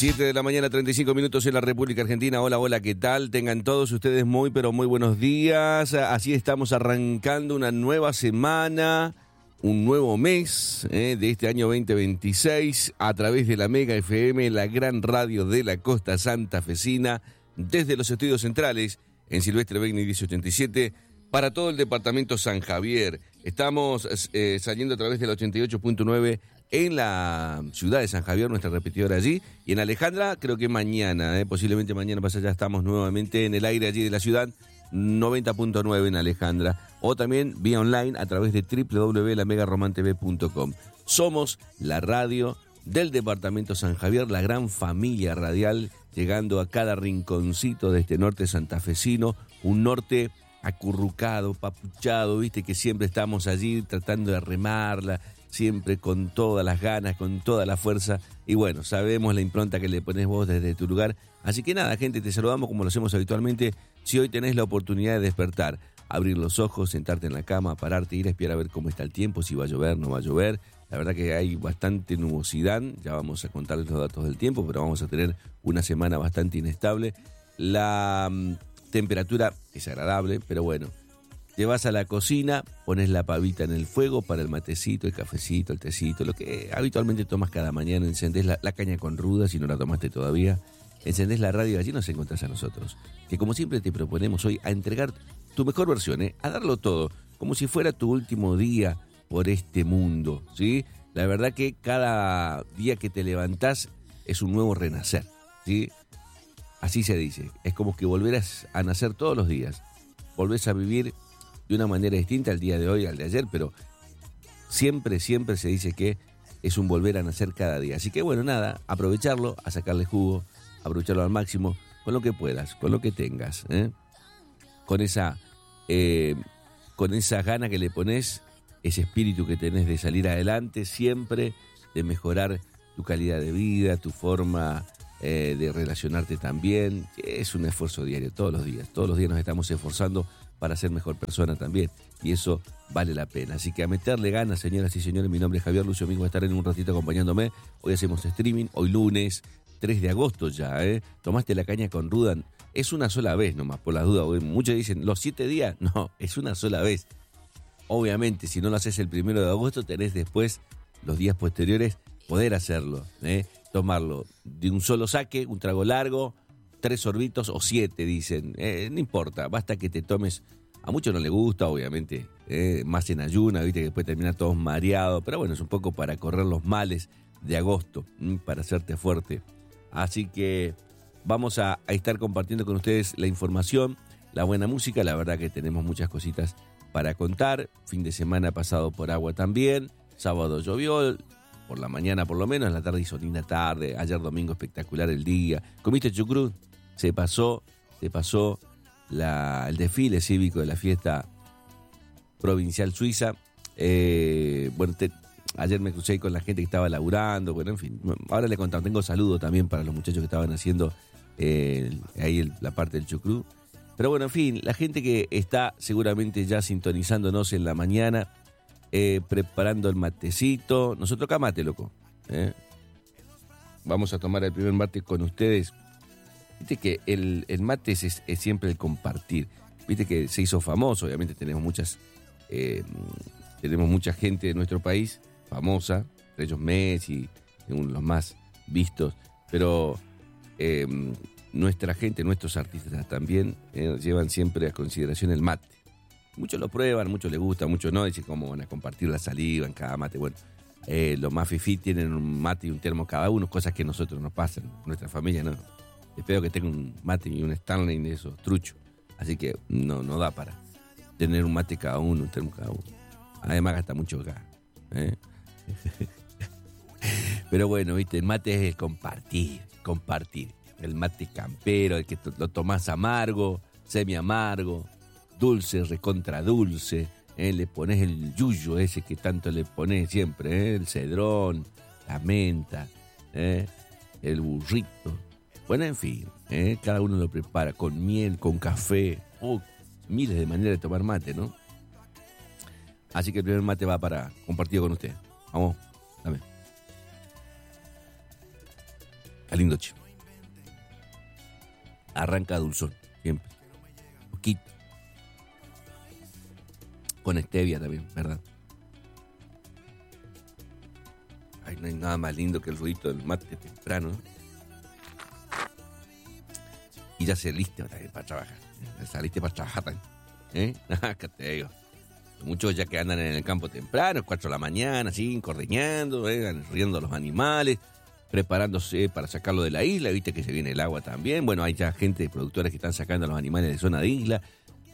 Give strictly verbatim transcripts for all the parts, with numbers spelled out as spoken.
siete de la mañana, treinta y cinco minutos en la República Argentina. Hola, hola, ¿qué tal? Tengan todos ustedes muy, pero muy buenos días. Así estamos arrancando una nueva semana, un nuevo mes eh, de este año veinte veintiséis a través de la Mega F M, la gran radio de la costa santafesina, desde los estudios centrales en Silvestre Begni diez ochenta y siete, para todo el departamento San Javier. Estamos eh, saliendo a través del ochenta y ocho punto nueve en la ciudad de San Javier, nuestra repetidora allí, y en Alejandra creo que mañana, eh, posiblemente mañana pasa, ya estamos nuevamente en el aire allí de la ciudad, noventa punto nueve en Alejandra, o también vía online a través de doble u doble u doble u punto la mega roman t v punto com. Somos la radio del departamento San Javier, la gran familia radial, llegando a cada rinconcito de este norte santafesino, un norte acurrucado, papuchado, viste que siempre estamos allí tratando de remarla, siempre con todas las ganas, con toda la fuerza, y bueno, sabemos la impronta que le pones vos desde tu lugar. Así que nada, gente, te saludamos como lo hacemos habitualmente. Si hoy tenés la oportunidad de despertar, abrir los ojos, sentarte en la cama, pararte, ir a espiar a ver cómo está el tiempo, si va a llover, no va a llover. La verdad que hay bastante nubosidad, ya vamos a contarles los datos del tiempo, pero vamos a tener una semana bastante inestable. La um, temperatura es agradable, pero bueno, te vas a la cocina, pones la pavita en el fuego para el matecito, el cafecito, el tecito, lo que habitualmente tomas cada mañana, encendés la, la caña con ruda, si no la tomaste todavía, encendés la radio y allí nos encontrás a nosotros, que como siempre te proponemos hoy a entregar tu mejor versión, ¿eh? A darlo todo, como si fuera tu último día por este mundo, ¿sí? La verdad que cada día que te levantás es un nuevo renacer, ¿sí? Así se dice, es como que volverás a nacer todos los días, volvés a vivir de una manera distinta al día de hoy, al de ayer, pero siempre, siempre se dice que es un volver a nacer cada día. Así que bueno, nada, aprovecharlo, a sacarle jugo, aprovecharlo al máximo, con lo que puedas, con lo que tengas, ¿eh? Con esa, eh, con esa gana que le pones, ese espíritu que tenés de salir adelante, siempre de mejorar tu calidad de vida, tu forma eh, de relacionarte también. Es un esfuerzo diario, todos los días, todos los días nos estamos esforzando para ser mejor persona también, y eso vale la pena. Así que a meterle ganas, señoras y señores. Mi nombre es Javier Lucio Mingo, va a estar en un ratito acompañándome. Hoy hacemos streaming, hoy lunes, tres de agosto ya, ¿eh? Tomaste la caña con ruda, es una sola vez nomás, por las dudas. Muchos dicen, ¿los siete días? No, es una sola vez. Obviamente, si no lo haces el primero de agosto, tenés después, los días posteriores, poder hacerlo, ¿eh? Tomarlo de un solo saque, un trago largo, tres sorbitos o siete, dicen. Eh, no importa, basta que te tomes. A muchos no les gusta, obviamente, eh, más en ayuna, viste que después terminan todos mareados. Pero bueno, es un poco para correr los males de agosto, ¿m? Para hacerte fuerte. Así que vamos a, a estar compartiendo con ustedes la información, la buena música. La verdad que tenemos muchas cositas para contar. Fin de semana pasado por agua también. Sábado llovió, por la mañana por lo menos, en la tarde hizo linda tarde. Ayer domingo espectacular el día. ¿Comiste chucrut? Se pasó, se pasó la, el desfile cívico de la fiesta provincial suiza. Eh, bueno, te, ayer me crucé con la gente que estaba laburando. Bueno, en fin, ahora le contamos. Tengo saludo también para los muchachos que estaban haciendo eh, ahí el, la parte del chucrut. Pero bueno, en fin, la gente que está seguramente ya sintonizándonos en la mañana, eh, preparando el matecito. Nosotros acá mate, loco. ¿eh? Vamos a tomar el primer mate con ustedes. Viste que el, el mate es, es siempre el compartir. Viste que se hizo famoso, obviamente tenemos muchas eh, tenemos mucha gente de nuestro país famosa, entre ellos Messi, uno de los más vistos, pero eh, nuestra gente, nuestros artistas también eh, llevan siempre a consideración el mate. Muchos lo prueban, muchos les gusta, muchos no, dicen cómo van a compartir la saliva en cada mate. Bueno, eh, los más fifí tienen un mate y un termo cada uno, cosas que a nosotros nos pasan, nuestra familia no. Espero que tenga un mate y un Stanley de esos truchos. Así que no, no da para tener un mate cada uno, un termo cada uno. Además gasta mucho gas. ¿eh? Pero bueno, viste, el mate es el compartir, compartir. El mate campero, el que lo tomás amargo, semi amargo, dulce, recontra dulce. ¿eh? Le pones el yuyo ese que tanto le pones siempre, ¿eh? El cedrón, la menta, ¿eh? el burrito. Bueno, en fin, ¿eh? cada uno lo prepara con miel, con café, oh, miles de maneras de tomar mate, ¿no? Así que el primer mate va para compartido con usted. Vamos, dame. Está lindo, che. Arranca dulzón, siempre. Poquito. Con stevia también, ¿verdad? Ay, no hay nada más lindo que el ruidito del mate temprano. Y ya se liste para trabajar. Ya saliste para trabajar también. ¿Eh? Acá te digo. Muchos ya que andan en el campo temprano, cuatro de la mañana, cinco, ordeñando, ¿eh? Riendo a los animales, preparándose para sacarlo de la isla. Viste que se viene el agua también. Bueno, hay ya gente, productores que están sacando a los animales de zona de isla.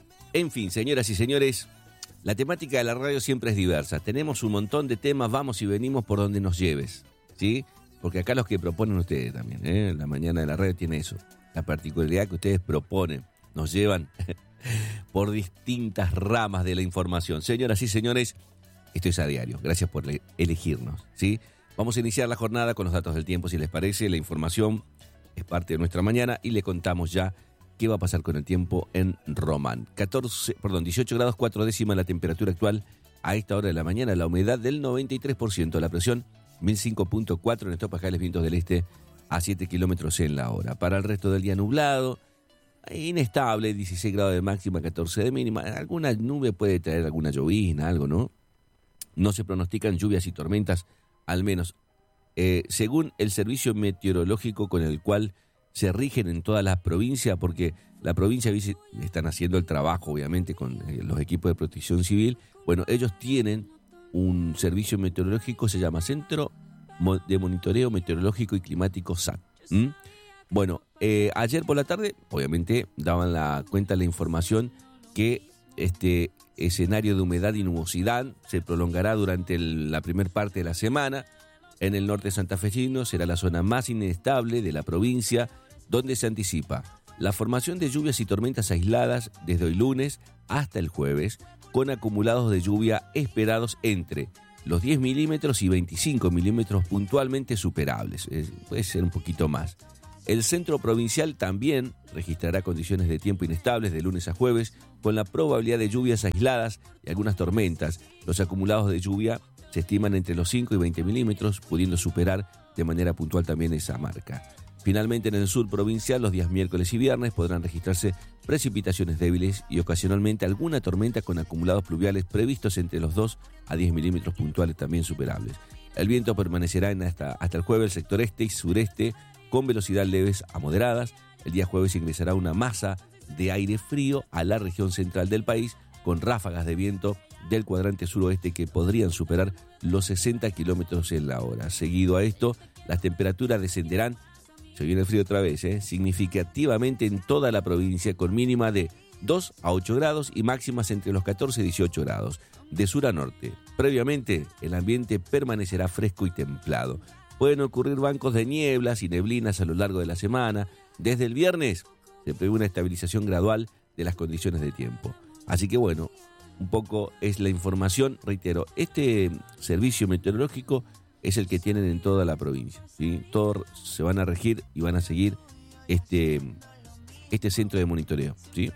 En fin, señoras y señores, la temática de la radio siempre es diversa. Tenemos un montón de temas, vamos y venimos por donde nos lleves, ¿sí? Porque acá los que proponen ustedes también, ¿eh? La mañana de la radio tiene eso. La particularidad que ustedes proponen, nos llevan por distintas ramas de la información. Señoras y señores, esto es A Diario. Gracias por elegirnos, ¿sí? Vamos a iniciar la jornada con los datos del tiempo, si les parece. La información es parte de nuestra mañana y le contamos ya qué va a pasar con el tiempo en Román. catorce, perdón, dieciocho grados, cuatro décimas la temperatura actual a esta hora de la mañana. La humedad del noventa y tres por ciento, la presión mil cinco punto cuatro en estos pajales, vientos del este a siete kilómetros en la hora. Para el resto del día nublado, inestable, dieciséis grados de máxima, catorce de mínima. Alguna nube puede traer alguna llovizna, algo, ¿no? No se pronostican lluvias y tormentas, al menos eh, según el servicio meteorológico con el cual se rigen en toda la provincia, porque la provincia están haciendo el trabajo, obviamente, con eh, los equipos de protección civil. Bueno, ellos tienen un servicio meteorológico, se llama Centro de Monitoreo Meteorológico y Climático S A T. ¿Mm? Bueno, eh, ayer por la tarde, obviamente, daban la cuenta la información que este escenario de humedad y nubosidad se prolongará durante el, la primera parte de la semana. En el norte santafesino será la zona más inestable de la provincia, donde se anticipa la formación de lluvias y tormentas aisladas desde hoy lunes hasta el jueves, con acumulados de lluvia esperados entre los diez milímetros y veinticinco milímetros puntualmente superables. Es, puede ser un poquito más. El centro provincial también registrará condiciones de tiempo inestables de lunes a jueves, con la probabilidad de lluvias aisladas y algunas tormentas. Los acumulados de lluvia se estiman entre los cinco y veinte milímetros, pudiendo superar de manera puntual también esa marca. Finalmente, en el sur provincial, los días miércoles y viernes podrán registrarse precipitaciones débiles y ocasionalmente alguna tormenta con acumulados pluviales previstos entre los dos a diez milímetros puntuales también superables. El viento permanecerá en hasta, hasta el jueves el sector este y sureste con velocidad leves a moderadas. El día jueves ingresará una masa de aire frío a la región central del país con ráfagas de viento del cuadrante suroeste que podrían superar los sesenta kilómetros en la hora. Seguido a esto, las temperaturas descenderán. Se viene el frío otra vez, ¿eh? significativamente en toda la provincia, con mínima de dos a ocho grados y máximas entre los catorce y dieciocho grados, de sur a norte. Previamente, el ambiente permanecerá fresco y templado. Pueden ocurrir bancos de nieblas y neblinas a lo largo de la semana. Desde el viernes se prevé una estabilización gradual de las condiciones de tiempo. Así que bueno, un poco es la información. Reitero, este servicio meteorológico es el que tienen en toda la provincia, ¿sí? Todos se van a regir y van a seguir este, este centro de monitoreo, ¿sí?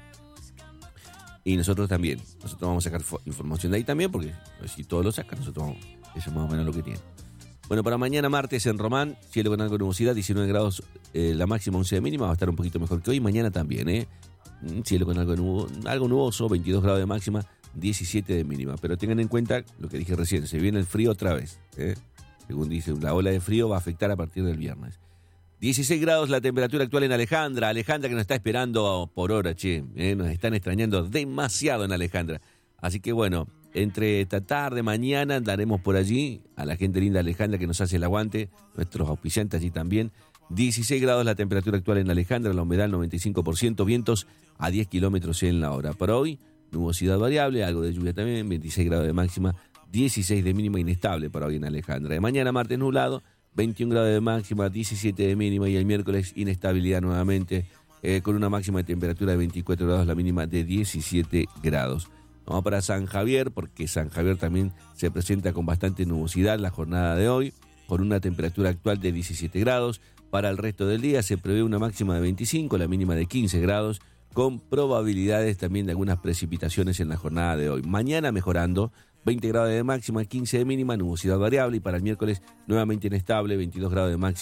Y nosotros también. Nosotros vamos a sacar información de ahí también, porque si todos lo sacan, nosotros vamos, eso es más o menos lo que tienen. Bueno, para mañana martes en Román, cielo con algo de nubosidad, diecinueve grados, eh, la máxima once de mínima, va a estar un poquito mejor que hoy. Mañana también, ¿eh? Cielo con algo, nubo, algo nuboso, veintidós grados de máxima, diecisiete de mínima. Pero tengan en cuenta lo que dije recién, se viene el frío otra vez, ¿eh? Según dice, la ola de frío va a afectar a partir del viernes. dieciséis grados la temperatura actual en Alejandra. Alejandra que nos está esperando por hora, che. ¿eh? Nos están extrañando demasiado en Alejandra. Así que bueno, entre esta tarde, mañana andaremos por allí. A la gente linda de Alejandra que nos hace el aguante. Nuestros auspiciantes allí también. dieciséis grados la temperatura actual en Alejandra. La humedad noventa y cinco por ciento. Vientos a diez kilómetros en la hora. Para hoy, nubosidad variable. Algo de lluvia también. veintiséis grados de máxima. dieciséis de mínima, inestable para hoy en Alejandra. De mañana martes nublado, veintiún grados de máxima, diecisiete de mínima, y el miércoles inestabilidad nuevamente, eh, con una máxima de temperatura de veinticuatro grados, la mínima de diecisiete grados. Vamos para San Javier, porque San Javier también se presenta con bastante nubosidad la jornada de hoy, con una temperatura actual de diecisiete grados. Para el resto del día se prevé una máxima de veinticinco, la mínima de quince grados, con probabilidades también de algunas precipitaciones en la jornada de hoy. Mañana mejorando, veinte grados de máxima, quince de mínima, nubosidad variable, y para el miércoles nuevamente inestable, veintidós grados de máxima,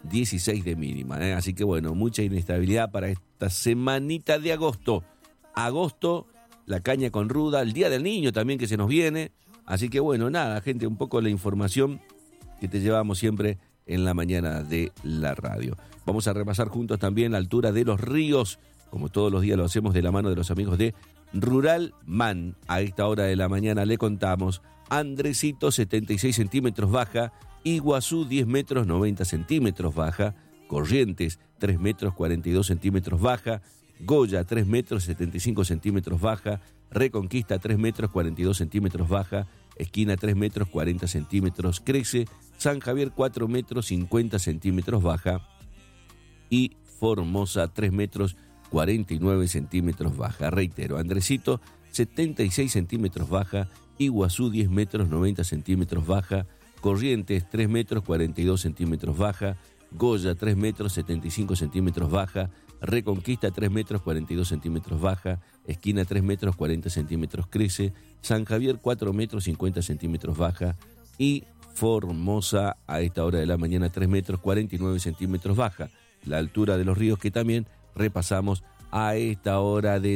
dieciséis de mínima, ¿eh? Así que bueno, mucha inestabilidad para esta semanita de agosto. Agosto, la caña con ruda, el Día del Niño también que se nos viene. Así que bueno, nada, gente, un poco la información que te llevamos siempre en la mañana de la radio. Vamos a repasar juntos también la altura de los ríos, como todos los días lo hacemos de la mano de los amigos de Rural Man. A esta hora de la mañana le contamos: Andresito, setenta y seis centímetros baja; Iguazú, diez metros, noventa centímetros baja; Corrientes, tres metros, cuarenta y dos centímetros baja; Goya, tres metros, setenta y cinco centímetros baja; Reconquista, tres metros, cuarenta y dos centímetros baja; Esquina, tres metros, cuarenta centímetros crece; San Javier, cuatro metros, cincuenta centímetros baja; y Formosa, tres metros, cuarenta y nueve centímetros baja. Reitero, Andresito, setenta y seis centímetros baja; Iguazú, diez metros, noventa centímetros baja; Corrientes, tres metros, cuarenta y dos centímetros baja; Goya, tres metros, setenta y cinco centímetros baja; Reconquista, tres metros, cuarenta y dos centímetros baja; Esquina, tres metros, cuarenta centímetros crece; San Javier, cuatro metros, cincuenta centímetros baja; y Formosa, a esta hora de la mañana, tres metros, cuarenta y nueve centímetros baja. La altura de los ríos que también repasamos a esta hora de